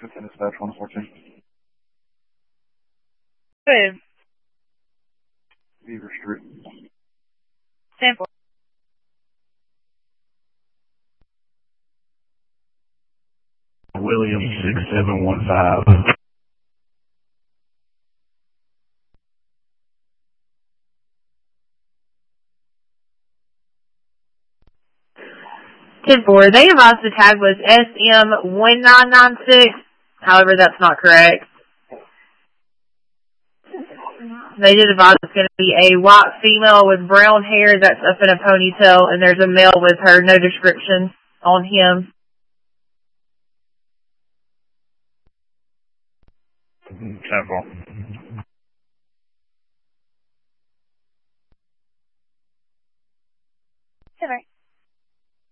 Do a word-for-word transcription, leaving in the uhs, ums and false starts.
fifteen dispatch one fourteen. Good. Beaver Street. ten four. William six seven one five. ten four. They advised the tag was S M one nine nine six. However, that's not correct. They did advise it's going to be a white female with brown hair that's up in a ponytail, and there's a male with her, no description on him. ten four. All right.